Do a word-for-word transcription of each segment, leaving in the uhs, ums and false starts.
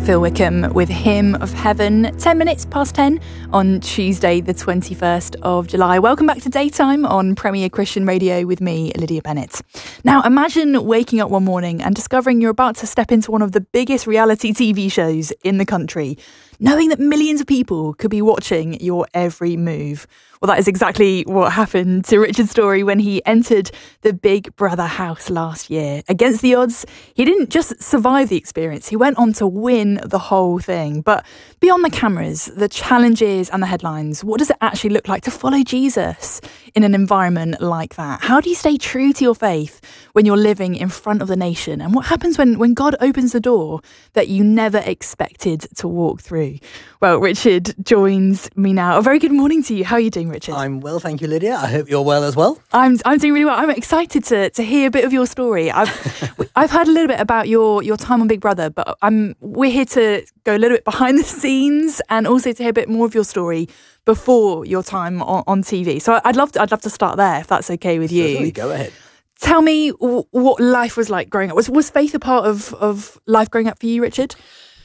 Phil Wickham with Hymn of Heaven, ten minutes past ten on Tuesday the twenty-first of July. Welcome back to Daytime on Premier Christian Radio with me, Lydia Bennett. Now imagine waking up one morning and discovering you're about to step into one of the biggest reality T V shows in the country, knowing that millions of people could be watching your every move. Well, that is exactly what happened to Richard Story when he entered the Big Brother house last year. Against the odds, he didn't just survive the experience, he went on to win the whole thing. But beyond the cameras, the challenges and the headlines, what does it actually look like to follow Jesus in an environment like that? How do you stay true to your faith when you're living in front of the nation? And what happens when, when God opens the door that you never expected to walk through? Well, Richard joins me now. A very good morning to you. How are you doing, Richard? I'm well, thank you, Lydia. I hope you're well as well. I'm I'm doing really well. I'm excited to to hear a bit of your story. I've I've heard a little bit about your your time on Big Brother, but I'm we're here to go a little bit behind the scenes and also to hear a bit more of your story before your time on, on T V. So I'd love to I'd love to start there if that's okay with you. Certainly, go ahead. Tell me w- what life was like growing up. Was was faith a part of of life growing up for you, Richard?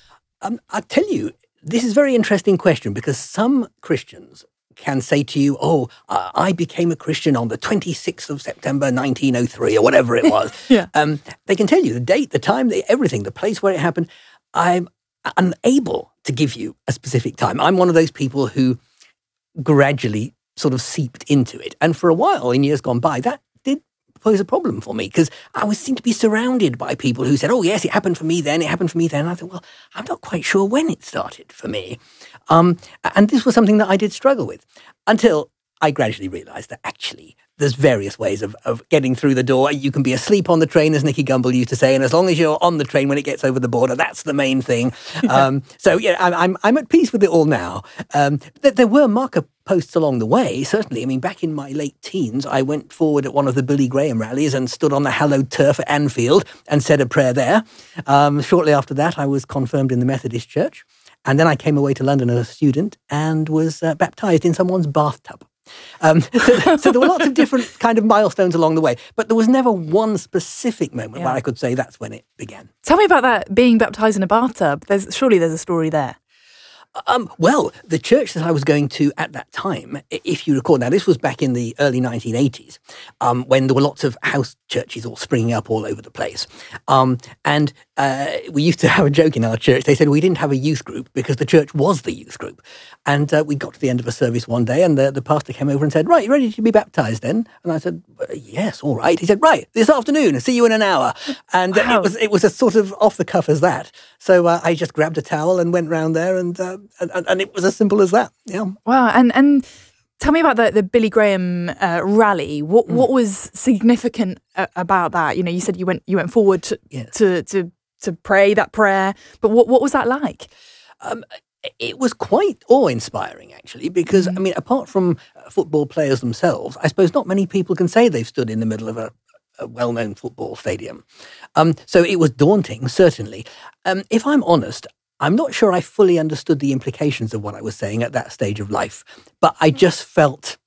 Um, I tell you, this is a very interesting question because some Christians can say to you, oh, uh, I became a Christian on the twenty-sixth of September, nineteen oh three, or whatever it was. yeah. Um, they can tell you the date, the time, the, everything, the place where it happened. I'm unable to give you a specific time. I'm one of those people who gradually sort of seeped into it. And for a while, in years gone by, that did pose a problem for me because I was seemed to be surrounded by people who said, oh, yes, it happened for me then, it happened for me then. And I thought, well, I'm not quite sure when it started for me. Um, and this was something that I did struggle with until I gradually realised that actually there's various ways of, of getting through the door. You can be asleep on the train, as Nicky Gumbel used to say, and as long as you're on the train when it gets over the border, that's the main thing. Um, so, yeah, I'm, I'm I'm at peace with it all now. Um, th- there were marker posts along the way, certainly. I mean, back in my late teens, I went forward at one of the Billy Graham rallies and stood on the hallowed turf at Anfield and said a prayer there. Um, shortly after that, I was confirmed in the Methodist Church. And then I came away to London as a student and was uh, baptised in someone's bathtub. Um, so, so there were lots of different kind of milestones along the way, but there was never one specific moment yeah. where I could say that's when it began. Tell me about that, being baptised in a bathtub. There's surely there's a story there. Um, well, the church that I was going to at that time, if you recall, now this was back in the early nineteen eighties, um, when there were lots of house churches all springing up all over the place. Um, and uh, we used to have a joke in our church. They said we didn't have a youth group because the church was the youth group. And uh, we got to the end of a service one day and the, the pastor came over and said, right, you ready to be baptised then? And I said, yes, all right. He said, right, this afternoon, see you in an hour. And uh, wow. it was it was as sort of off the cuff as that. So uh, I just grabbed a towel and went round there and, uh, and and it was as simple as that. Yeah. Wow. And and tell me about the, the Billy Graham uh, rally. What mm. what was significant uh, about that? You know, you said you went you went forward to yes. to, to to pray that prayer, but what what was that like? Um, it was quite awe-inspiring, actually, because, mm. I mean, apart from football players themselves, I suppose not many people can say they've stood in the middle of a, a well-known football stadium. Um, so it was daunting, certainly. Um, if I'm honest, I'm not sure I fully understood the implications of what I was saying at that stage of life, but I just felt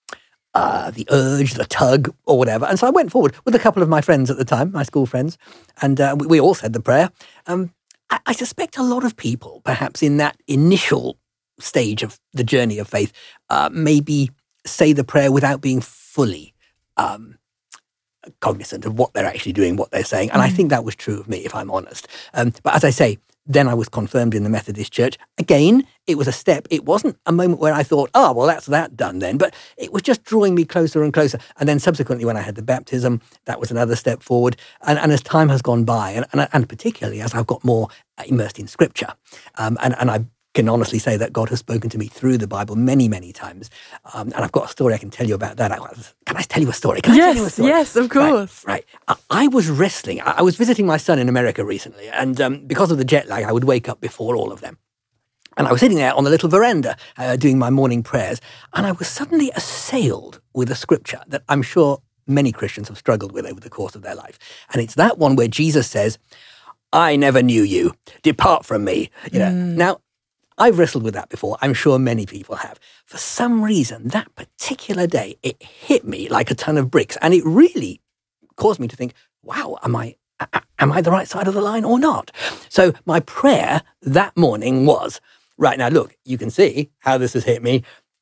uh, the urge, the tug, or whatever. And so I went forward with a couple of my friends at the time, my school friends, and uh, we, we all said the prayer. Um, I, I suspect a lot of people, perhaps in that initial stage of the journey of faith, uh, maybe say the prayer without being fully um, cognizant of what they're actually doing, what they're saying. And mm. I think that was true of me, if I'm honest. Um, but as I say, then I was confirmed in the Methodist Church. Again, it was a step. It wasn't a moment where I thought, oh, well, that's that done then. But it was just drawing me closer and closer. And then subsequently, when I had the baptism, that was another step forward. And, and as time has gone by, and, and, and particularly as I've got more immersed in Scripture, um, and, and I can honestly say that God has spoken to me through the Bible many, many times. Um, and I've got a story I can tell you about that. I, can I tell you a story? Can I yes, tell you a story? Yes, of course. Right. right. I, I was wrestling. I, I was visiting my son in America recently. And um, because of the jet lag, I would wake up before all of them. And I was sitting there on the little veranda uh, doing my morning prayers. And I was suddenly assailed with a scripture that I'm sure many Christians have struggled with over the course of their life. And it's that one where Jesus says, I never knew you. Depart from me. You know. Mm. Now, I've wrestled with that before. I'm sure many people have. For some reason, that particular day, it hit me like a ton of bricks. And it really caused me to think, wow, am I am I the right side of the line or not? So my prayer that morning was, right, now look, you can see how this has hit me.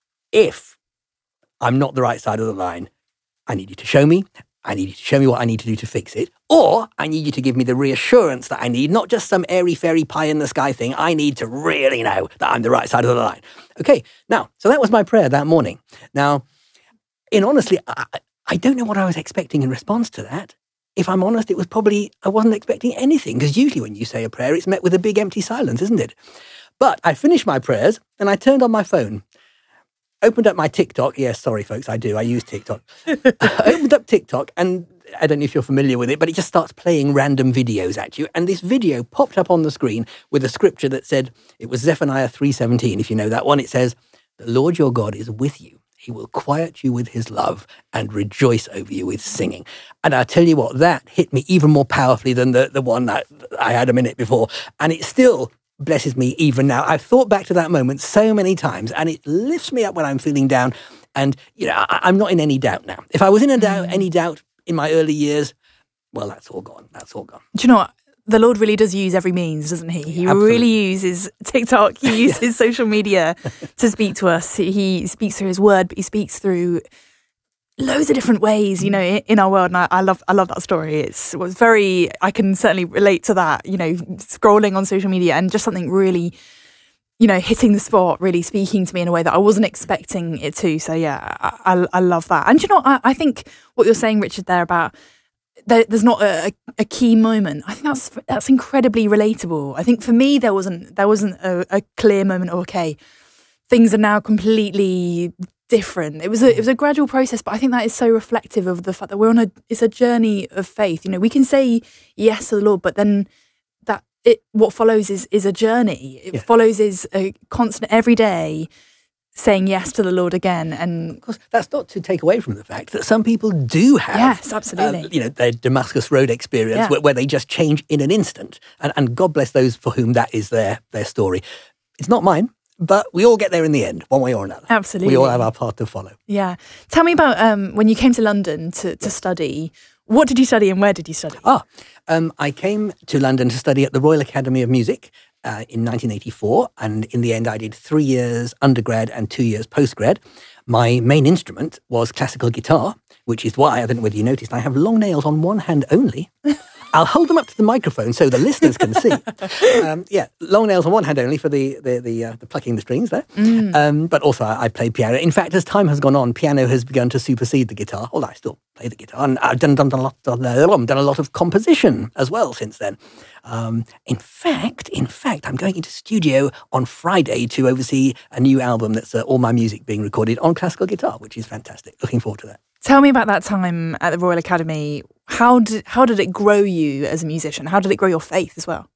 If I'm not the right side of the line, I need you to show me. I need you to show me what I need to do to fix it. Or I need you to give me the reassurance that I need, not just some airy-fairy pie-in-the-sky thing. I need to really know that I'm the right side of the line. Okay, now, so that was my prayer that morning. Now, in honestly, I, I don't know what I was expecting in response to that. If I'm honest, it was probably, I wasn't expecting anything, because usually when you say a prayer, it's met with a big empty silence, isn't it? But I finished my prayers, and I turned on my phone. Opened up my TikTok. Yes, sorry, folks, I do. I use TikTok. Opened up TikTok, and I don't know if you're familiar with it, but it just starts playing random videos at you. And this video popped up on the screen with a scripture that said, it was Zephaniah three seventeen, if you know that one. It says, the Lord your God is with you. He will quiet you with his love and rejoice over you with singing. And I tell you what, that hit me even more powerfully than the, the one that I had a minute before. And it still blesses me even now. I've thought back to that moment so many times, and it lifts me up when I'm feeling down. And, you know, I, I'm not in any doubt now. If I was in a doubt, any doubt in my early years, well, that's all gone. That's all gone. Do you know what? The Lord really does use every means, doesn't he? He Absolutely. really uses TikTok. He uses social media to speak to us. He speaks through his word, but he speaks through loads of different ways, you know, in our world. And I, I love, I love that story. It's, it was very, I can certainly relate to that, you know, scrolling on social media and just something really, you know, hitting the spot, really speaking to me in a way that I wasn't expecting it to. So yeah, I, I, I love that. And you know, I, I think what you're saying, Richard, there about there, there's not a, a key moment. I think that's that's incredibly relatable. I think for me, there wasn't there wasn't a, a clear moment. Of, okay, things are now completely different. It was a it was a gradual process, but I think that is so reflective of the fact that we're on a it's a journey of faith. You know, we can say yes to the Lord, but then that it what follows is is a journey. It yeah. follows is a constant every day saying yes to the Lord again. And of course, that's not to take away from the fact that some people do have yes, absolutely, uh, you know, their Damascus Road experience yeah. where, where they just change in an instant, and and God bless those for whom that is their their story. It's not mine. But we all get there in the end, one way or another. Absolutely. We all have our path to follow. Yeah. Tell me about um, when you came to London to, to study. What did you study and where did you study? Ah, um, I came to London to study at the Royal Academy of Music uh, in nineteen eighty-four. And in the end, I did three years undergrad and two years postgrad. My main instrument was classical guitar, which is why, I don't know whether you noticed, I have long nails on one hand only. I'll hold them up to the microphone so the listeners can see. Um, yeah, long nails on one hand only for the the the, uh, the plucking the strings there. Mm. Um, but also I, I played piano. In fact, as time has gone on, piano has begun to supersede the guitar. Although I still play the guitar, and I've done done, done a lot done, done a lot of composition as well since then. Um, in fact, in fact, I'm going into studio on Friday to oversee a new album that's uh, all my music being recorded on classical guitar, which is fantastic. Looking forward to that. Tell me about that time at the Royal Academy. How did how did it grow you as a musician? How did it grow your faith as well?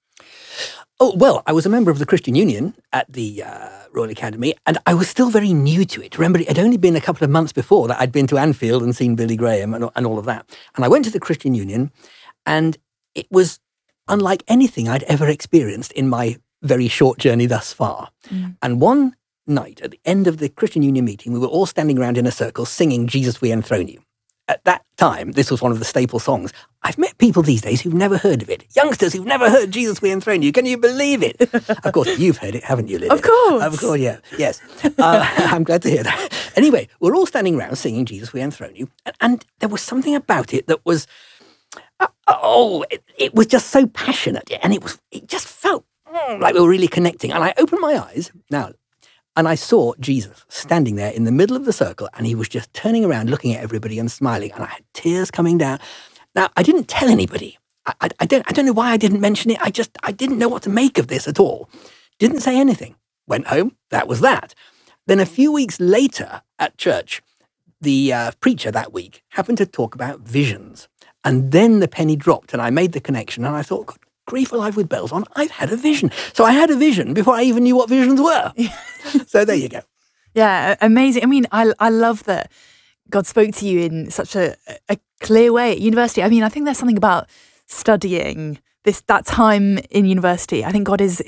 Oh, well, I was a member of the Christian Union at the uh, Royal Academy, and I was still very new to it. Remember, it had only been a couple of months before that I'd been to Anfield and seen Billy Graham and, and all of that. And I went to the Christian Union, and it was unlike anything I'd ever experienced in my very short journey thus far. Mm. And one night, at the end of the Christian Union meeting, we were all standing around in a circle singing Jesus, We Enthrone You. At that time, this was one of the staple songs. I've met people these days who've never heard of it. Youngsters who've never heard Jesus, We Enthrone You. Can you believe it? Of course, you've heard it, haven't you, Lydia? Of course. Of course, yeah. Yes. Uh, I'm glad to hear that. Anyway, we're all standing around singing Jesus, We Enthrone You. And, and there was something about it that was, uh, oh, it, it was just so passionate. And it was, it just felt mm, like we were really connecting. And I opened my eyes. Now, and I saw Jesus standing there in the middle of the circle, and he was just turning around, looking at everybody and smiling, and I had tears coming down. Now, I didn't tell anybody. I, I, I don't I don't know why I didn't mention it. I just, I didn't know what to make of this at all. Didn't say anything. Went home. That was that. Then a few weeks later at church, the uh, preacher that week happened to talk about visions. And then the penny dropped, and I made the connection, and I thought, God, grief alive with bells on, I've had a vision. So I had a vision before I even knew what visions were. So there you go. Yeah, amazing. I mean, I I love that God spoke to you in such a, a clear way at university. I mean, I think there's something about studying this that time in university. I think God is is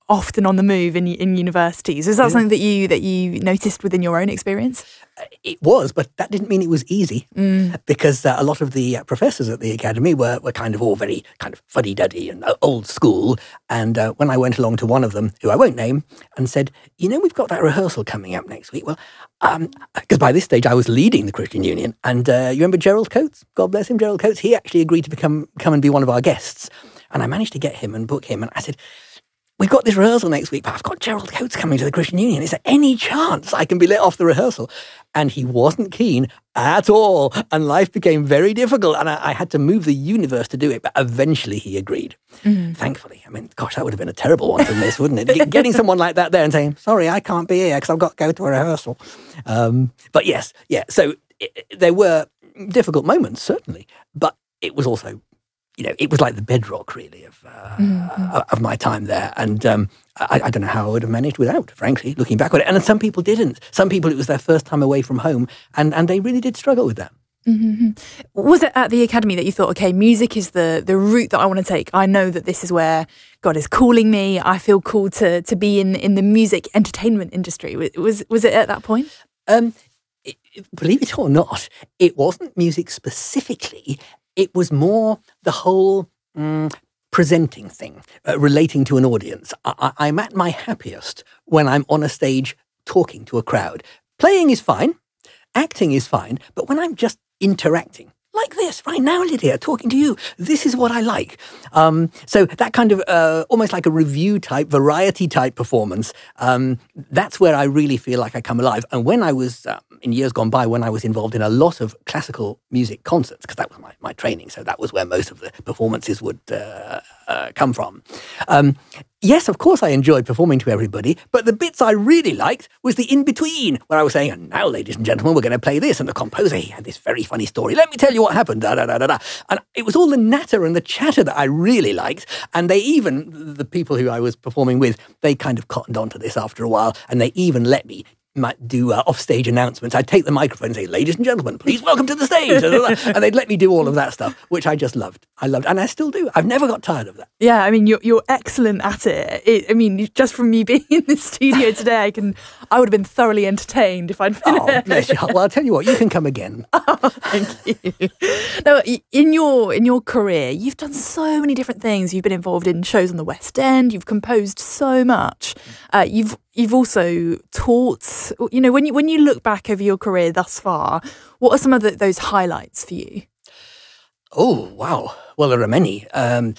often on the move in in universities. Is that yeah. something that you that you noticed within your own experience? It was, but that didn't mean it was easy mm. because uh, a lot of the uh, professors at the academy were, were kind of all very kind of fuddy-duddy and uh, old school. And uh, when I went along to one of them, who I won't name, and said, you know, we've got that rehearsal coming up next week. Well, because um, by this stage I was leading the Christian Union. And uh, you remember Gerald Coates? God bless him, Gerald Coates. He actually agreed to become come and be one of our guests. And I managed to get him and book him. And I said, we've got this rehearsal next week, but I've got Gerald Coates coming to the Christian Union. Is there any chance I can be let off the rehearsal? And he wasn't keen at all. And life became very difficult. And I, I had to move the universe to do it. But eventually he agreed. Mm. Thankfully. I mean, gosh, that would have been a terrible one to miss, wouldn't it? Getting someone like that there and saying, sorry, I can't be here because I've got to go to a rehearsal. Um, but yes, yeah. So it, there were difficult moments, certainly. But it was also, you know, it was like the bedrock, really, of uh, mm-hmm. of my time there. And um, I, I don't know how I would have managed without, frankly, looking back on it. And some people didn't. Some people, it was their first time away from home, and, and they really did struggle with that. Mm-hmm. Was it at the academy that you thought, okay, music is the, the route that I want to take? I know that this is where God is calling me. I feel called to to be in, in the music entertainment industry. Was, was it at that point? Um, it, believe it or not, it wasn't music specifically. It was more the whole mm, presenting thing, uh, relating to an audience. I- I'm at my happiest when I'm on a stage talking to a crowd. Playing is fine, acting is fine, but when I'm just interacting, like this, right now, Lydia, talking to you, this is what I like. Um, so that kind of uh, almost like a review type, variety type performance, um, that's where I really feel like I come alive. And when I was, uh, in years gone by, when I was involved in a lot of classical music concerts, because that was my, my training, so that was where most of the performances would uh, uh, come from. Um, yes, of course, I enjoyed performing to everybody, but the bits I really liked was the in-between, where I was saying, and now, ladies and gentlemen, we're going to play this, and the composer, he had this very funny story. Let me tell you what happened, da da da da da. And it was all the natter and the chatter that I really liked, and they even, the people who I was performing with, they kind of cottoned onto this after a while, and they even let me might do uh, off-stage announcements. I'd take the microphone and say, ladies and gentlemen, please welcome to the stage. And they'd let me do all of that stuff, which I just loved. I loved, and I still do. I've never got tired of that. Yeah, I mean, you're you're excellent at it. it I mean, just from me being in the studio today, I can, I would have been thoroughly entertained if I'd been Oh, there. Bless you. Well, I'll tell you what, you can come again. Oh, thank you. Now, in your, in your career, you've done so many different things. You've been involved in shows on the West End. You've composed so much. Uh, you've You've also taught. You know, when you when you look back over your career thus far, what are some of the, those highlights for you? Oh, wow. Well, there are many. Um,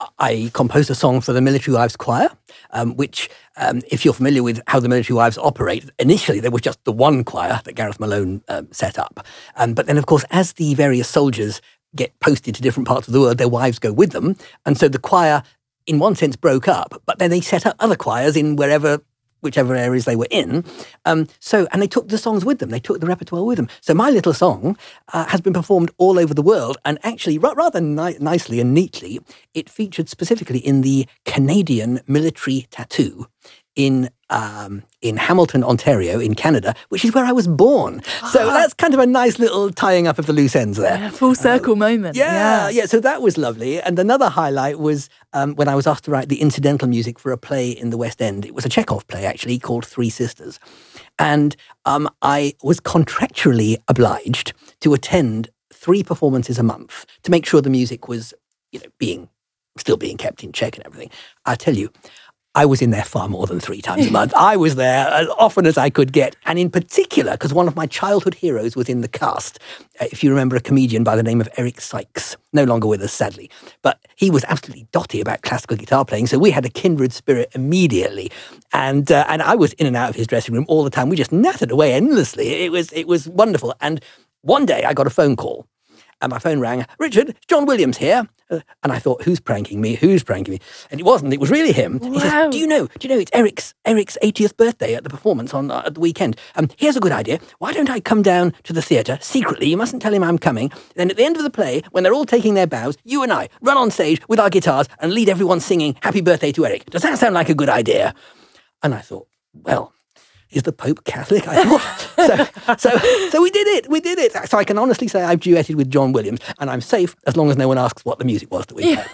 I composed a song for the Military Wives Choir, um, which, um, if you're familiar with how the Military Wives operate, initially there was just the one choir that Gareth Malone um, set up. Um, but then, of course, as the various soldiers get posted to different parts of the world, their wives go with them. And so the choir, in one sense, broke up, but then they set up other choirs in wherever whichever areas they were in. Um, so, and they took the songs with them. They took the repertoire with them. So my little song uh, has been performed all over the world, and actually, ra- rather ni- nicely and neatly, it featured specifically in the Canadian Military Tattoo in um, in Hamilton, Ontario, in Canada, which is where I was born. So ah. that's kind of a nice little tying up of the loose ends there. Yeah, full circle uh, moment. Yeah, yeah, yeah. So that was lovely. And another highlight was um, when I was asked to write the incidental music for a play in the West End. It was a Chekhov play, actually, called Three Sisters. And um, I was contractually obliged to attend three performances a month to make sure the music was, you know, being still being kept in check and everything. I tell you, I was in there far more than three times a month. I was there as often as I could get. And in particular, because one of my childhood heroes was in the cast. Uh, if you remember a comedian by the name of Eric Sykes, no longer with us, sadly. But he was absolutely dotty about classical guitar playing. So we had a kindred spirit immediately. And uh, and I was in and out of his dressing room all the time. We just nattered away endlessly. It was, it was wonderful. And one day I got a phone call. And my phone rang. Richard, John Williams here. Uh, and I thought, who's pranking me? Who's pranking me? And it wasn't. It was really him. Wow. He says, do you know, do you know it's Eric's Eric's eightieth birthday at the performance on uh, at the weekend? Um, here's a good idea. Why don't I come down to the theatre secretly? You mustn't tell him I'm coming. Then at the end of the play, when they're all taking their bows, you and I run on stage with our guitars and lead everyone singing Happy Birthday to Eric. Does that sound like a good idea? And I thought, well, is the Pope Catholic? I thought. so, so, so we did it. We did it. So I can honestly say I've duetted with John Williams, and I'm safe as long as no one asks what the music was that we played.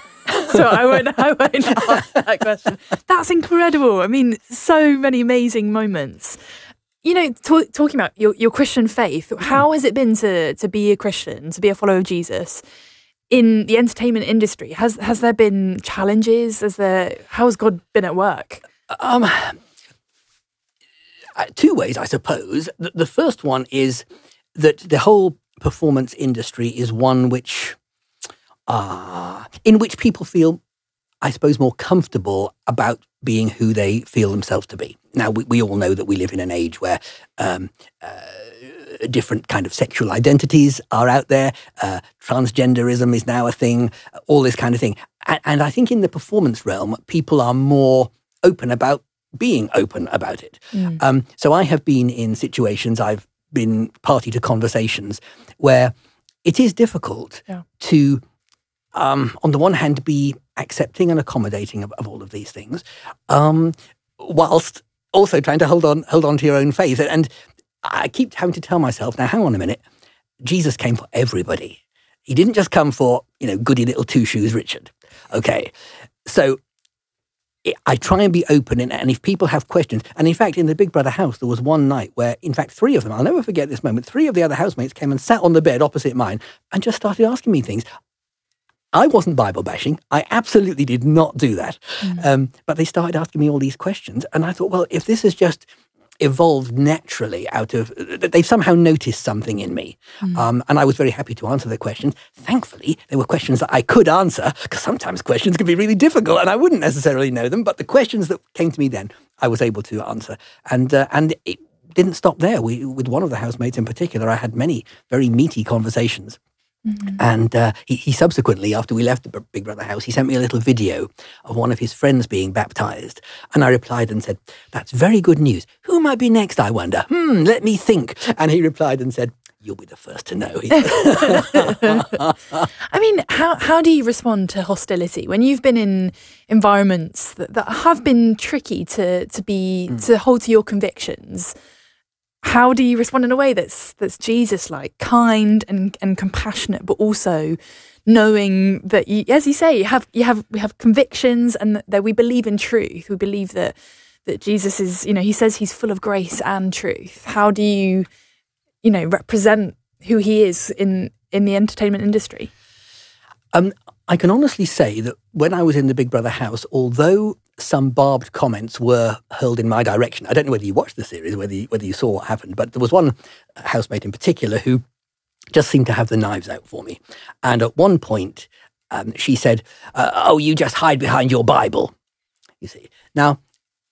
so I won't, I won't ask that question. That's incredible. I mean, so many amazing moments. You know, t- talking about your, your Christian faith, how has it been to to be a Christian, to be a follower of Jesus in the entertainment industry? Has has there been challenges? Has there? How has God been at work? Um, two ways, I suppose. The, the first one is that the whole performance industry is one which, uh, in which people feel, I suppose, more comfortable about being who they feel themselves to be. Now, we, we all know that we live in an age where um, uh, different kind of sexual identities are out there. Uh, transgenderism is now a thing, all this kind of thing. And, and I think in the performance realm, people are more open about being open about it. Mm. Um, so I have been in situations, I've been party to conversations where it is difficult yeah. to, um, on the one hand, be accepting and accommodating of, of all of these things, um, whilst also trying to hold on, hold on to your own faith. And I keep having to tell myself, now, hang on a minute, Jesus came for everybody. He didn't just come for, you know, goody little two shoes Richard. Okay, so I try and be open, and, and if people have questions, and in fact, in the Big Brother house, there was one night where, in fact, three of them, I'll never forget this moment, three of the other housemates came and sat on the bed opposite mine and just started asking me things. I wasn't Bible bashing. I absolutely did not do that. Mm. Um, but they started asking me all these questions. And I thought, well, if this has just evolved naturally out of, they've somehow noticed something in me. Mm. Um, and I was very happy to answer their questions. Thankfully, they were questions that I could answer, because sometimes questions can be really difficult and I wouldn't necessarily know them. But the questions that came to me then, I was able to answer. And, uh, and it didn't stop there. We, with one of the housemates in particular, I had many very meaty conversations. Mm-hmm. And uh, he, he subsequently, after we left the Big Brother house, he sent me a little video of one of his friends being baptized. And I replied and said, that's very good news. Who might be next, I wonder? Hmm, let me think. And he replied and said, you'll be the first to know. I mean, how how do you respond to hostility when you've been in environments that, that have been tricky to, to be mm. to hold to your convictions? How do you respond in a way that's that's Jesus-like, kind and, and compassionate, but also knowing that, you, as you say, you have you have we have convictions, and that, that we believe in truth. We believe that that Jesus is, you know, he says he's full of grace and truth. How do you, you know, represent who he is in in the entertainment industry? Um, I can honestly say that when I was in the Big Brother house, although some barbed comments were hurled in my direction, I don't know whether you watched the series, whether you, whether you saw what happened, but there was one housemate in particular who just seemed to have the knives out for me. And at one point, um, she said, uh, oh, you just hide behind your Bible, you see. Now,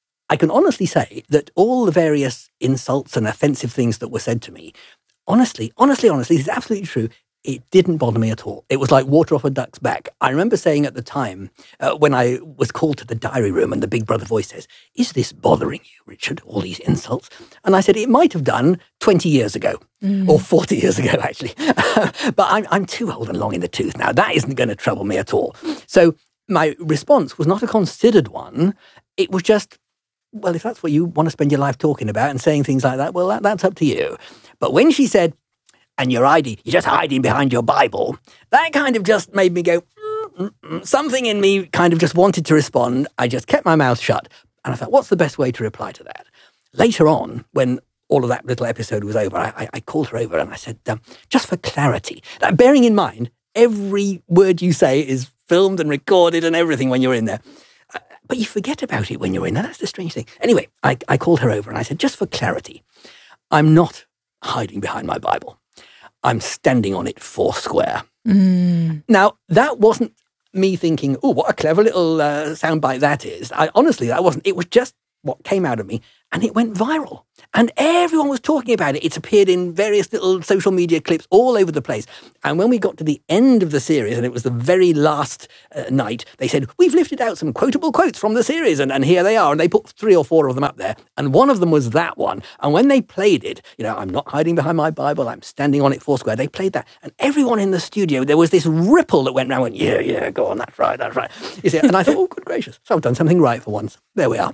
I can honestly say that all the various insults and offensive things that were said to me, honestly, honestly, honestly, this is absolutely true. It didn't bother me at all. It was like water off a duck's back. I remember saying at the time, uh, when I was called to the diary room and the Big Brother voice says, is this bothering you, Richard, all these insults? And I said, it might have done twenty years ago, mm. or forty years ago, actually. But I'm, I'm too old and long in the tooth now. That isn't going to trouble me at all. So my response was not a considered one. It was just, well, if that's what you want to spend your life talking about and saying things like that, well, that, that's up to you. But when she said, and you're hiding, you're just hiding behind your Bible, that kind of just made me go, mm, mm, mm. Something in me kind of just wanted to respond. I just kept my mouth shut. And I thought, what's the best way to reply to that? Later on, when all of that little episode was over, I, I called her over and I said, um, just for clarity, now, bearing in mind, every word you say is filmed and recorded and everything when you're in there. Uh, but you forget about it when you're in there. That's the strange thing. Anyway, I, I called her over and I said, just for clarity, I'm not hiding behind my Bible. I'm standing on it four square. Mm. Now, that wasn't me thinking, oh, what a clever little uh, soundbite that is. I, honestly, that wasn't. It was just what came out of me, and it went viral. And everyone was talking about it. It's appeared in various little social media clips all over the place. And when we got to the end of the series, and it was the very last uh, night, they said, we've lifted out some quotable quotes from the series, and, and here they are. And they put three or four of them up there. And one of them was that one. And when they played it, you know, I'm not hiding behind my Bible, I'm standing on it foursquare. They played that. And everyone in the studio, there was this ripple that went round, went, yeah, yeah, go on, that's right, that's right. You see, and I thought, oh, good gracious. So I've done something right for once. There we are.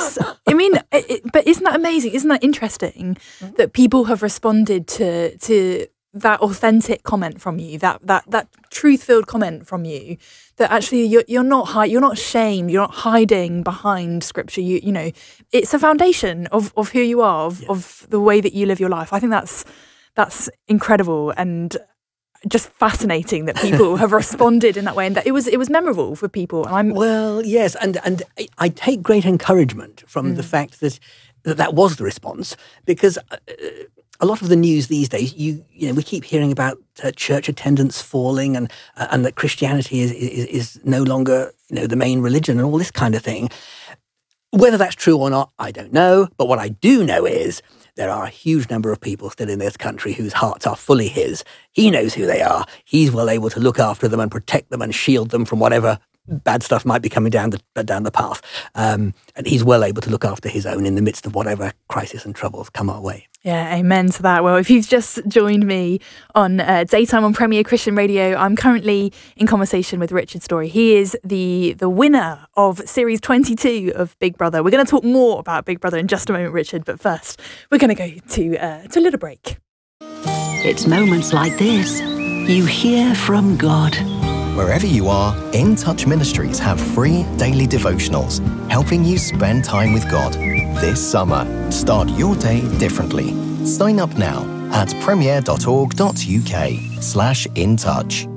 I mean, it, but isn't that amazing? Isn't that interesting that people have responded to to that authentic comment from you, that that that truth-filled comment from you, that actually you're you're not hi- you're not shamed, you're not hiding behind scripture. You you know, it's a foundation of, of who you are, of, yeah. of the way that you live your life. I think that's that's incredible and just fascinating that people have responded in that way, and that it was it was memorable for people. And I'm well, yes, and and I take great encouragement from mm. the fact that, that that was the response, because Uh, a lot of the news these days, you you know, we keep hearing about uh, church attendance falling, and uh, and that Christianity is, is is no longer, you know, the main religion, and all this kind of thing. Whether that's true or not, I don't know. But what I do know is there are a huge number of people still in this country whose hearts are fully his. He knows who they are. He's well able to look after them and protect them and shield them from whatever bad stuff might be coming down the down the path. Um, and he's well able to look after his own in the midst of whatever crisis and troubles come our way. Yeah, amen to that. Well, if you've just joined me on uh, Daytime on Premier Christian Radio, I'm currently in conversation with Richard Story. He is the the winner of Series twenty-two of Big Brother. We're going to talk more about Big Brother in just a moment, Richard, but first we're going to go to, uh, to a little break. It's moments like this you hear from God. Wherever you are, In Touch Ministries have free daily devotionals helping you spend time with God. This summer, start your day differently. Sign up now at premier.org.uk slash in touch.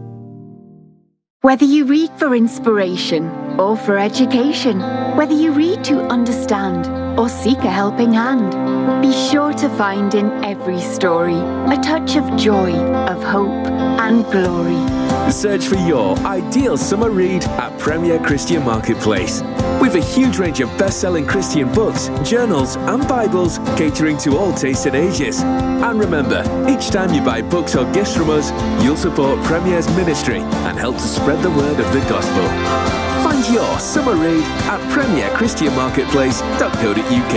Whether you read for inspiration or for education, whether you read to understand or seek a helping hand, be sure to find in every story a touch of joy, of hope and glory. Search for your ideal summer read at Premier Christian Marketplace. With a huge range of best-selling Christian books, journals and Bibles catering to all tastes and ages. And remember, each time you buy books or gifts from us, you'll support Premier's ministry and help to spread the word of the gospel. Find your summer read at premier christian marketplace dot co dot uk.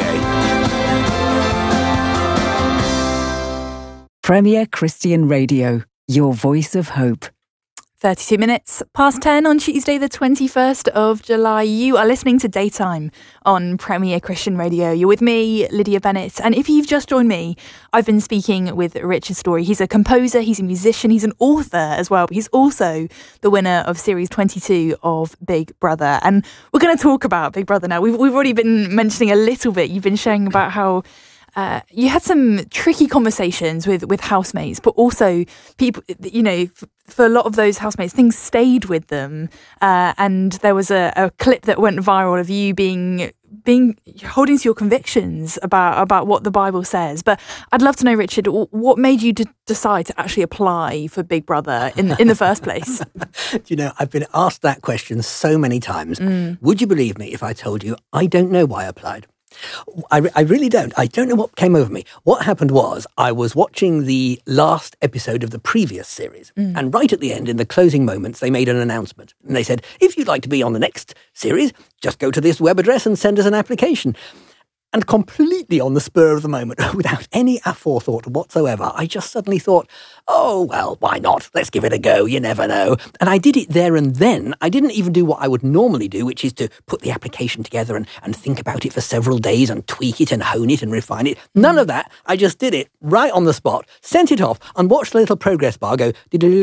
Premier Christian Radio, your voice of hope. thirty-two minutes past ten on Tuesday, the twenty-first of July. You are listening to Daytime on Premier Christian Radio. You're with me, Lydia Bennett. And if you've just joined me, I've been speaking with Richard Story. He's a composer, he's a musician, he's an author as well. But he's also the winner of Series twenty-two of Big Brother. And we're going to talk about Big Brother now. We've, we've already been mentioning a little bit. You've been sharing about how Uh, you had some tricky conversations with, with housemates, but also people, you know, f- for a lot of those housemates, things stayed with them. Uh, and there was a, a clip that went viral of you being being holding to your convictions about, about what the Bible says. But I'd love to know, Richard, what made you d- decide to actually apply for Big Brother in, in the first place? You know, I've been asked that question so many times. Mm. Would you believe me if I told you I don't know why I applied? I, I really don't. I don't know what came over me. What happened was I was watching the last episode of the previous series, mm. and right at the end, in the closing moments, they made an announcement. And they said, if you'd like to be on the next series, just go to this web address and send us an application. And completely on the spur of the moment, without any aforethought whatsoever, I just suddenly thought, oh, well, why not? Let's give it a go. You never know. And I did it there and then. I didn't even do what I would normally do, which is to put the application together and, and think about it for several days and tweak it and hone it and refine it. None of that. I just did it right on the spot, sent it off and watched the little progress bar go,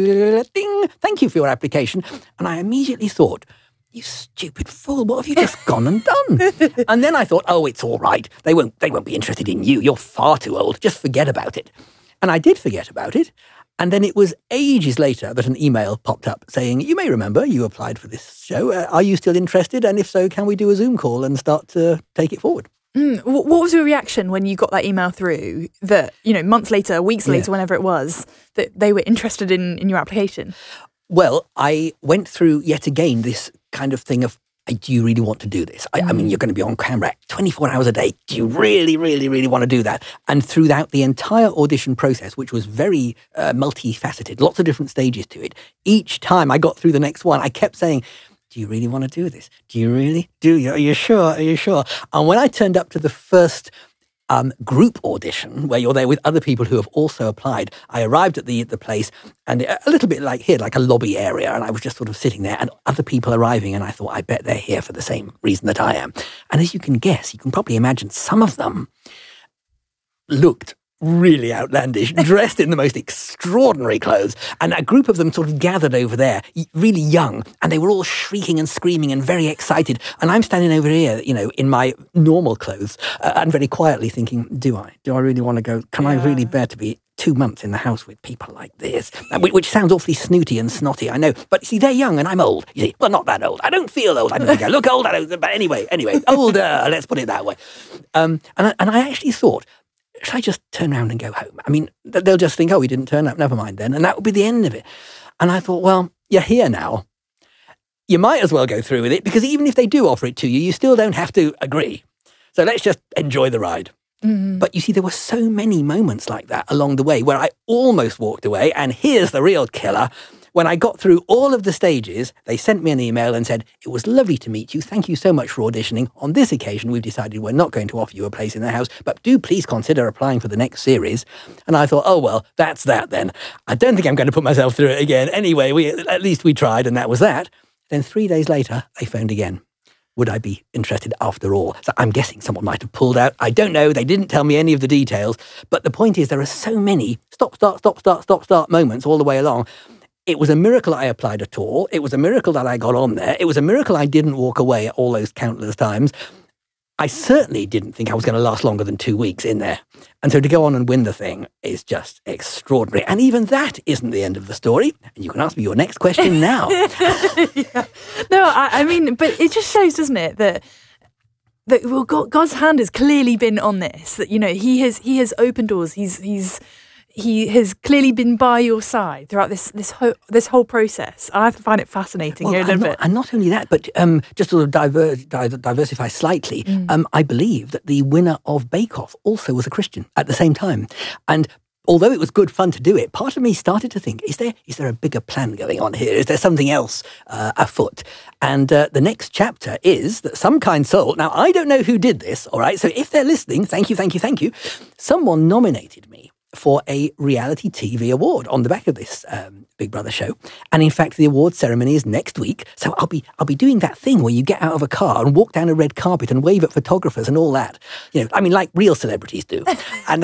ding, thank you for your application. And I immediately thought, you stupid fool, what have you just gone and done? And then I thought, oh, it's all right. They won't they won't be interested in you. You're far too old. Just forget about it. And I did forget about it. And then it was ages later that an email popped up saying, you may remember you applied for this show. Uh, are you still interested? And if so, can we do a Zoom call and start to take it forward? Mm, what was your reaction when you got that email through that, you know, months later, weeks later, yeah. whenever it was, that they were interested in, in your application? Well, I went through yet again this kind of thing of, do you really want to do this? I, mm. I mean, you're going to be on camera twenty-four hours a day. Do you really, really, really want to do that? And throughout the entire audition process, which was very uh, multifaceted, lots of different stages to it, each time I got through the next one, I kept saying, do you really want to do this? Do you really? Do you? Are you sure? Are you sure? And when I turned up to the first Um, group audition, where you're there with other people who have also applied, I arrived at the the place, and a little bit like here, like a lobby area, and I was just sort of sitting there, and other people arriving, and I thought, I bet they're here for the same reason that I am. And as you can guess, you can probably imagine, some of them looked really outlandish, dressed in the most extraordinary clothes. And a group of them sort of gathered over there, really young, and they were all shrieking and screaming and very excited. And I'm standing over here, you know, in my normal clothes uh, and very quietly thinking, do I? Do I really want to go? Can yeah. I really bear to be two months in the house with people like this? Which sounds awfully snooty and snotty, I know. But see, they're young and I'm old. You see, well, not that old. I don't feel old. I don't think I look old. I don't, but anyway, anyway, older, let's put it that way. Um, and, I, and I actually thought, should I just turn around and go home? I mean, they'll just think, oh, he didn't turn up, never mind then. And that would be the end of it. And I thought, well, you're here now. You might as well go through with it, because even if they do offer it to you, you still don't have to agree. So let's just enjoy the ride. Mm-hmm. But you see, there were so many moments like that along the way where I almost walked away. And here's the real killer. When I got through all of the stages, they sent me an email and said, it was lovely to meet you. Thank you so much for auditioning. On this occasion, we've decided we're not going to offer you a place in the house, but do please consider applying for the next series. And I thought, oh, well, that's that then. I don't think I'm going to put myself through it again. Anyway, we at least we tried, and that was that. Then three days later, they phoned again. Would I be interested after all? So I'm guessing someone might have pulled out. I don't know. They didn't tell me any of the details. But the point is, there are so many stop, start, stop, start, stop, start moments all the way along. It was a miracle I applied at all. It was a miracle that I got on there. It was a miracle I didn't walk away all those countless times. I certainly didn't think I was going to last longer than two weeks in there. And so to go on and win the thing is just extraordinary. And even that isn't the end of the story. And you can ask me your next question now. yeah. No, I, I mean, but it just shows, doesn't it, that that well, God, God's hand has clearly been on this. That, you know, He has He has opened doors. He's He's He has clearly been by your side throughout this this whole this whole process. I find it fascinating well, here a little and not, bit. And not only that, but um, just sort of diver, diver, diversify slightly. Mm. Um, I believe that the winner of Bake Off also was a Christian at the same time. And although it was good fun to do it, part of me started to think: Is there is there a bigger plan going on here? Is there something else uh, afoot? And uh, the next chapter is that some kind soul. Now I don't know who did this. All right, so if they're listening, thank you, thank you, thank you. Someone nominated me for a reality T V award on the back of this um, Big Brother show. And in fact, the award ceremony is next week. So I'll be I'll be doing that thing where you get out of a car and walk down a red carpet and wave at photographers and all that. You know, I mean, like real celebrities do. and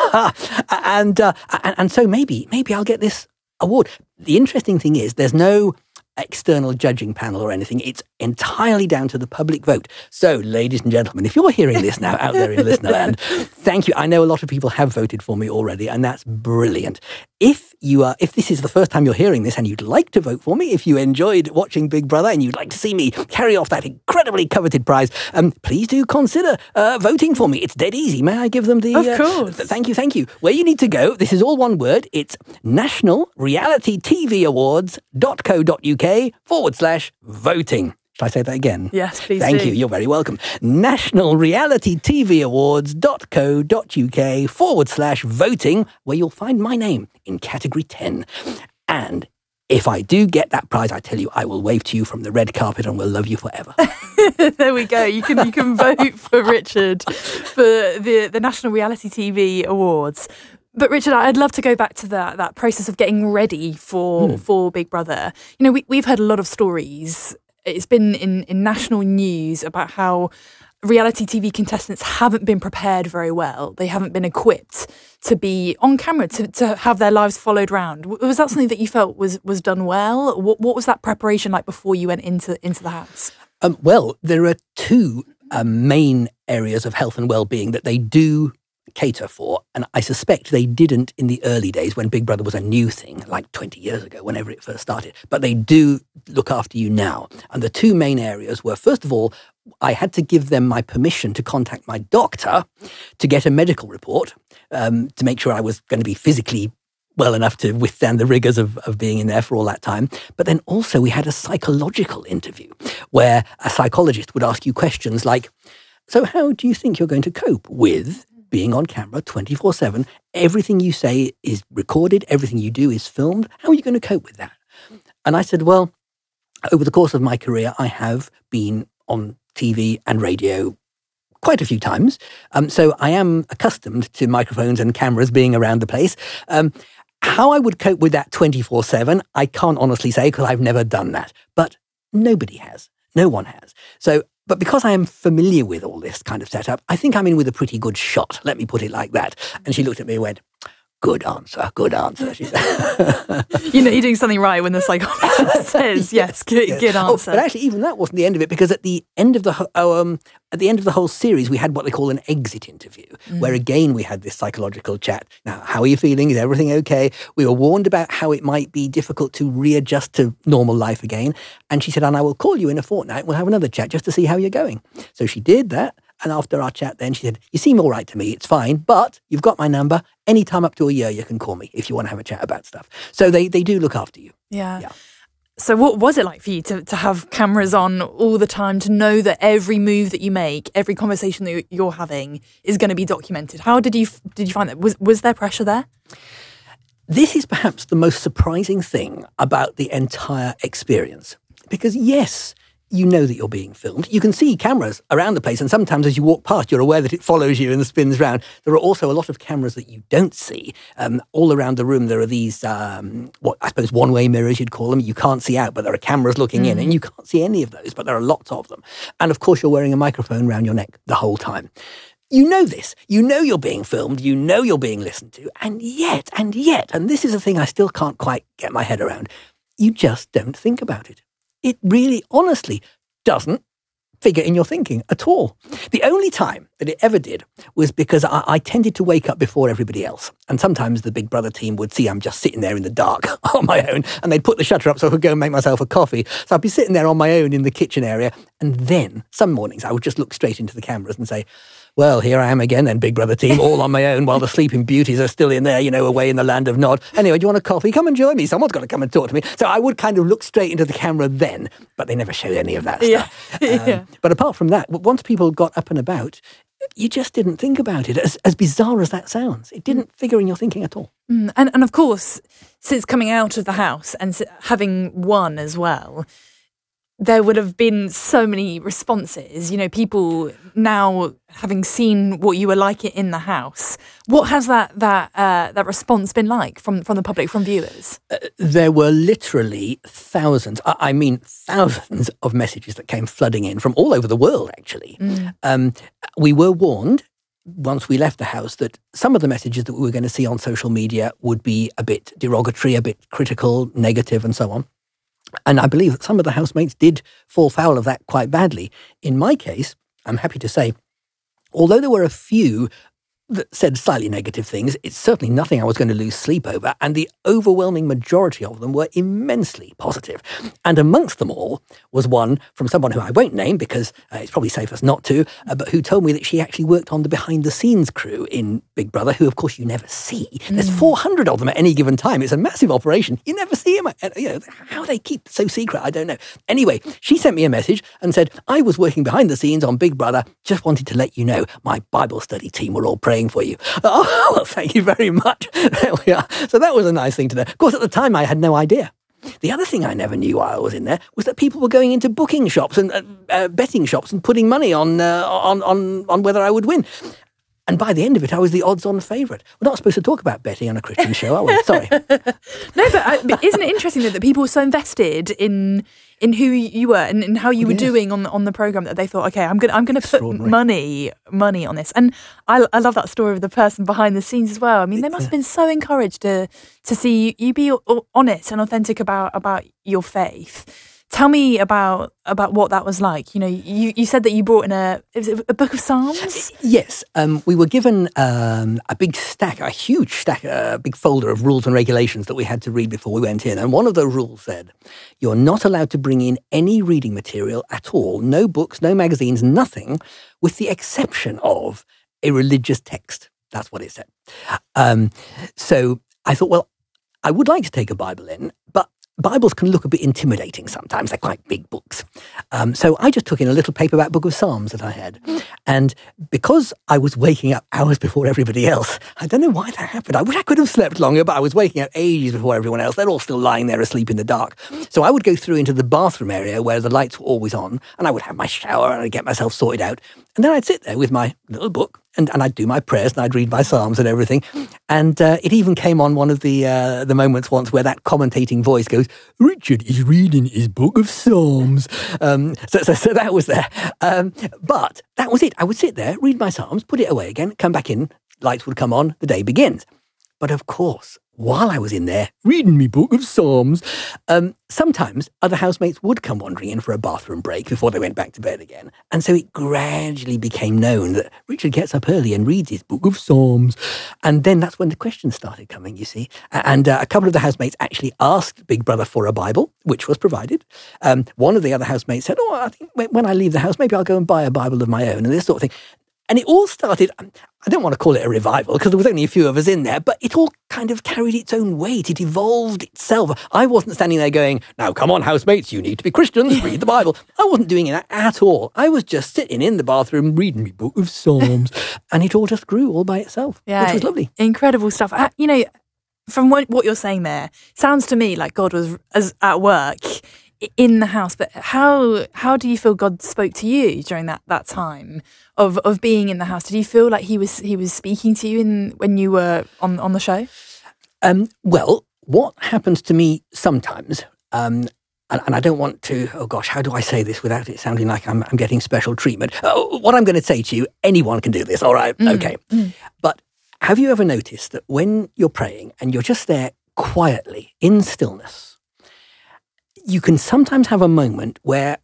and, uh, and and so maybe maybe I'll get this award. The interesting thing is there's no external judging panel or anything. It's entirely down to the public vote. So, ladies and gentlemen, if you're hearing this now out there in Listenerland, thank you. I know a lot of people have voted for me already, and that's brilliant. If you are, if this is the first time you're hearing this and you'd like to vote for me, if you enjoyed watching Big Brother and you'd like to see me carry off that incredibly coveted prize, um, please do consider uh, voting for me. It's dead easy. May I give them the... Of course. Uh, th- thank you, thank you. Where you need to go, this is all one word. It's national reality t v awards dot co dot u k forward slash voting. Should I say that again? Yes, please Thank do. you. You're very welcome. national reality t v awards dot co dot u k forward slash voting, where you'll find my name in category ten. And if I do get that prize, I tell you, I will wave to you from the red carpet and will love you forever. There we go. You can you can vote for Richard for the, the National Reality T V Awards. But Richard, I'd love to go back to that that process of getting ready for mm. for Big Brother. You know, we, we've heard a lot of stories. It's been in, in national news about how reality T V contestants haven't been prepared very well. They haven't been equipped to be on camera, to, to have their lives followed round. Was that something that you felt was was done well? What, what was that preparation like before you went into, into the house? Um, well, there are two uh, main areas of health and well-being that they do cater for, and I suspect they didn't in the early days when Big Brother was a new thing, like twenty years ago, whenever it first started. But they do look after you now. And the two main areas were, first of all, I had to give them my permission to contact my doctor to get a medical report um, to make sure I was going to be physically well enough to withstand the rigors of, of being in there for all that time. But then also we had a psychological interview where a psychologist would ask you questions like, so how do you think you're going to cope with being on camera twenty-four seven? Everything you say is recorded, everything you do is filmed. How are you going to cope with that? And I said, well, over the course of my career, I have been on T V and radio quite a few times. Um, so I am accustomed to microphones and cameras being around the place. Um, how I would cope with that twenty-four seven, I can't honestly say because I've never done that. But nobody has. No one has. So but because I am familiar with all this kind of setup, I think I'm in with a pretty good shot. Let me put it like that. And she looked at me and went, good answer, good answer, she said. You know, you're doing something right when the psychologist says, yes, good, yes. good answer. Oh, but actually, even that wasn't the end of it, because at the end of the ho- oh, um, at the end of the whole series, we had what they call an exit interview, mm. where again we had this psychological chat. Now, how are you feeling? Is everything okay? We were warned about how it might be difficult to readjust to normal life again. And she said, and I will call you in a fortnight. We'll have another chat just to see how you're going. So she did that. And after our chat then, she said, you seem all right to me, it's fine, but you've got my number. Anytime up to a year, you can call me if you want to have a chat about stuff. So they, they do look after you. Yeah. yeah. So what was it like for you to, to have cameras on all the time, to know that every move that you make, every conversation that you're having is going to be documented? How did you did you find that? Was, was there pressure there? This is perhaps the most surprising thing about the entire experience. Because yes, you know that you're being filmed. You can see cameras around the place, and sometimes as you walk past, you're aware that it follows you and spins round. There are also a lot of cameras that you don't see. Um, all around the room, there are these, um, what I suppose, one-way mirrors, you'd call them. You can't see out, but there are cameras looking mm. in, and you can't see any of those, but there are lots of them. And of course, you're wearing a microphone around your neck the whole time. You know this. You know you're being filmed. You know you're being listened to. And yet, and yet, and this is a thing I still can't quite get my head around, you just don't think about it. It really, honestly, doesn't figure in your thinking at all. The only time that it ever did was because I, I tended to wake up before everybody else. And sometimes the Big Brother team would see I'm just sitting there in the dark on my own, and they'd put the shutter up so I could go and make myself a coffee. So I'd be sitting there on my own in the kitchen area. And then some mornings I would just look straight into the cameras and say, well, here I am again then, Big Brother team, all on my own while the sleeping beauties are still in there, you know, away in the land of Nod. Anyway, do you want a coffee? Come and join me. Someone's got to come and talk to me. So I would kind of look straight into the camera then, but they never showed any of that stuff. Yeah. Um, yeah. But apart from that, once people got up and about, you just didn't think about it. As, as bizarre as that sounds, it didn't figure in your thinking at all. Mm, and, and of course, since coming out of the house and having won as well, there would have been so many responses, you know, people now having seen what you were like in the house. What has that that uh, that response been like from, from the public, from viewers? Uh, there were literally thousands, I, I mean thousands of messages that came flooding in from all over the world, actually. Mm. Um, we were warned once we left the house that some of the messages that we were going to see on social media would be a bit derogatory, a bit critical, negative, and so on. And I believe that some of the housemates did fall foul of that quite badly. In my case, I'm happy to say, although there were a few that said slightly negative things, it's certainly nothing I was going to lose sleep over, and the overwhelming majority of them were immensely positive. And amongst them all was one from someone who I won't name because uh, it's probably safest not to, uh, but who told me that she actually worked on the behind-the-scenes crew in Big Brother, who, of course, you never see. Mm. There's four hundred of them at any given time. It's a massive operation. You never see them. Uh, you know, how they keep it so secret, I don't know. Anyway, she sent me a message and said, I was working behind the scenes on Big Brother, just wanted to let you know my Bible study team were all praying for you. Oh, well, thank you very much. There we are. So that was a nice thing to know. Of course, at the time, I had no idea. The other thing I never knew while I was in there was that people were going into booking shops and uh, uh, betting shops and putting money on, uh, on on on whether I would win. And by the end of it, I was the odds-on favourite. We're not supposed to talk about betting on a Christian show, are we? Sorry. No, but, uh, but isn't it interesting that, that people were so invested in in who you were and, and how you were yes. doing on on the programme that they thought, okay, I'm gonna I'm gonna put money money on this. And I I love that story of the person behind the scenes as well. I mean, they must have been so encouraged to to see you be honest and authentic about about your faith. Tell me about about what that was like. You know, you, you said that you brought in a is it a book of Psalms? Yes, um, we were given um, a big stack, a huge stack, a big folder of rules and regulations that we had to read before we went in. And one of those rules said, you're not allowed to bring in any reading material at all, no books, no magazines, nothing, with the exception of a religious text. That's what it said. Um, so I thought, well, I would like to take a Bible in, but Bibles can look a bit intimidating sometimes. They're quite big books. Um, so I just took in a little paperback book of Psalms that I had. And because I was waking up hours before everybody else, I don't know why that happened. I wish I could have slept longer, but I was waking up ages before everyone else. They're all still lying there asleep in the dark. So I would go through into the bathroom area where the lights were always on, and I would have my shower and I'd get myself sorted out. And then I'd sit there with my little book and, and I'd do my prayers and I'd read my psalms and everything. And uh, it even came on one of the uh, the moments once where that commentating voice goes, Richard is reading his book of psalms. Um, so, so so that was there. Um, but that was it. I would sit there, read my psalms, put it away again, come back in, lights would come on, the day begins. But of course, while I was in there reading me book of psalms, um, sometimes other housemates would come wandering in for a bathroom break before they went back to bed again. And so it gradually became known that Richard gets up early and reads his book of psalms. And then that's when the questions started coming, you see. And uh, a couple of the housemates actually asked Big Brother for a Bible, which was provided. Um, one of the other housemates said, oh, I think when I leave the house, maybe I'll go and buy a Bible of my own, and this sort of thing. And it all started, I don't want to call it a revival because there was only a few of us in there, but it all kind of carried its own weight. It evolved itself. I wasn't standing there going, now come on, housemates, you need to be Christians, read the Bible. I wasn't doing it at all. I was just sitting in the bathroom reading my book of Psalms, and it all just grew all by itself, yeah, which was lovely. Incredible stuff. Uh, you know, from what, what you're saying there, sounds to me like God was as, at work in the house, but how how do you feel God spoke to you during that, that time of, of being in the house? Did you feel like he was he was speaking to you in when you were on, on the show? Um, well, what happens to me sometimes, um, and, and I don't want to, oh gosh, how do I say this without it sounding like I'm, I'm getting special treatment? Oh, what I'm going to say to you, anyone can do this, all right? Mm. Okay. Mm. But have you ever noticed that when you're praying and you're just there quietly, in stillness, you can sometimes have a moment where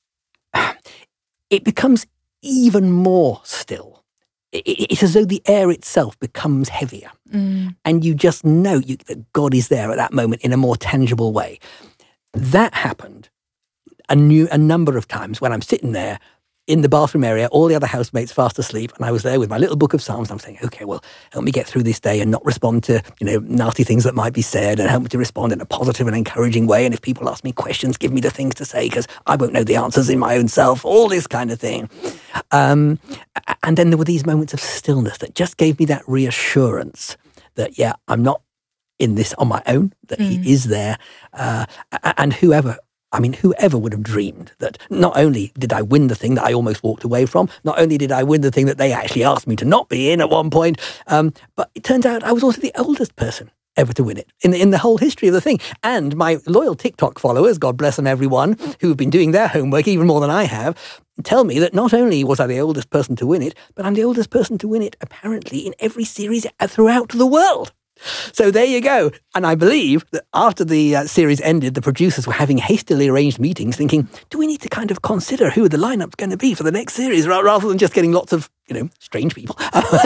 it becomes even more still. It's as though the air itself becomes heavier. Mm. And you just know you, that God is there at that moment in a more tangible way. That happened a, new, a number of times when I'm sitting there in the bathroom area, all the other housemates fast asleep, and I was there with my little book of Psalms, and I'm saying, okay, well, help me get through this day and not respond to, you know, nasty things that might be said, and help me to respond in a positive and encouraging way. And if people ask me questions, give me the things to say, because I won't know the answers in my own self, all this kind of thing. Um, and then there were these moments of stillness that just gave me that reassurance that, yeah, I'm not in this on my own, that mm. he is there. Uh, and whoever... I mean, whoever would have dreamed that not only did I win the thing that I almost walked away from, not only did I win the thing that they actually asked me to not be in at one point, um, but it turns out I was also the oldest person ever to win it in, in the whole history of the thing. And my loyal TikTok followers, God bless them everyone, who have been doing their homework even more than I have, tell me that not only was I the oldest person to win it, but I'm the oldest person to win it apparently in every series throughout the world. So there you go. And I believe that after the uh, series ended, the producers were having hastily arranged meetings thinking, do we need to kind of consider who the lineup's going to be for the next series rather than just getting lots of, you know, strange people?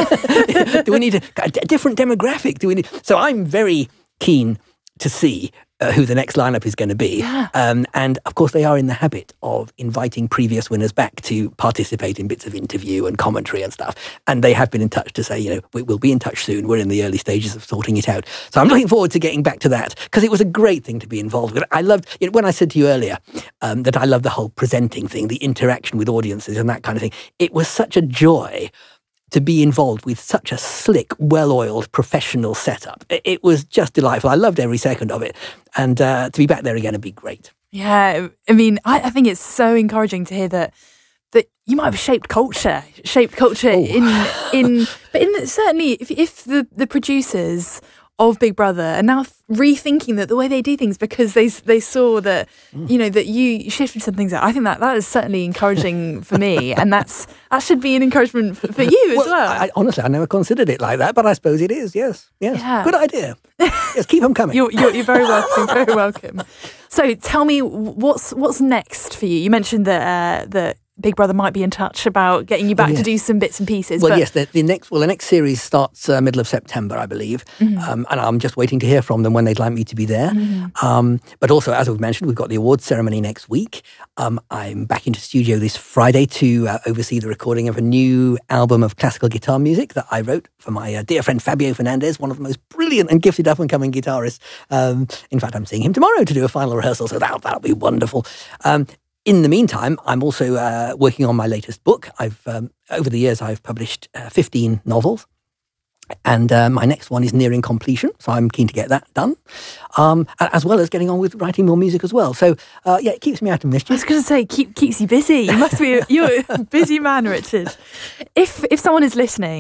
Do we need a, a different demographic? Do we need... So I'm very keen to see uh, who the next lineup is going to be. Yeah. Um, and of course, they are in the habit of inviting previous winners back to participate in bits of interview and commentary and stuff. And they have been in touch to say, you know, we, we'll be in touch soon. We're in the early stages of sorting it out. So I'm looking forward to getting back to that because it was a great thing to be involved with. I loved, you know, when I said to you earlier um, that I love the whole presenting thing, the interaction with audiences and that kind of thing. It was such a joy to be involved with such a slick, well-oiled, professional setup. It, it was just delightful. I loved every second of it. And uh, to be back there again would be great. Yeah, I mean, I, I think it's so encouraging to hear that that you might have shaped culture, shaped culture oh. in in, but in certainly if if the the producers of Big Brother are now rethinking that the way they do things because they they saw that mm. you know that you shifted some things out. I think that that is certainly encouraging for me, and that's that should be an encouragement for, for you well, as well. I, honestly, I never considered it like that, but I suppose it is. Yes, yes, yeah. Good idea. Yes, keep them coming. You're, you're, you're very welcome. Very welcome. So tell me what's what's next for you. You mentioned that uh, that Big Brother might be in touch about getting you back oh, yes. to do some bits and pieces. Well, but... yes, the, the next well, the next series starts uh, middle of September, I believe, mm-hmm. um, and I'm just waiting to hear from them when they'd like me to be there. Mm-hmm. Um, but also, as we've mentioned, we've got the awards ceremony next week. Um, I'm back into studio this Friday to uh, oversee the recording of a new album of classical guitar music that I wrote for my uh, dear friend Fabio Fernandez, one of the most brilliant and gifted up-and-coming guitarists. Um, in fact, I'm seeing him tomorrow to do a final rehearsal, so that'll, that'll be wonderful. Um, In the meantime, I'm also uh, working on my latest book. I've um, over the years, I've published uh, fifteen novels. And uh, my next one is nearing completion, so I'm keen to get that done, um, as well as getting on with writing more music as well. So, uh, yeah, it keeps me out of mischief. I was going to say, keep, keeps you busy. You must be a, you're a busy man, Richard. If if someone is listening